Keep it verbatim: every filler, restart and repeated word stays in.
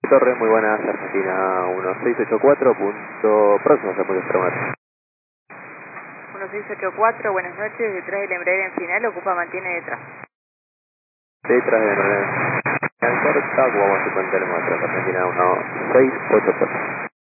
Torre, muy buenas, Argentina uno seis ocho cuatro, punto próximo, se puede esperar. uno seis ocho cuatro, buenas noches, detrás del Embraer en final, ocupa, mantiene detrás. Detrás del Embraer en corta, vamos a cincuenta kilómetros, Argentina uno seis ocho cuatro.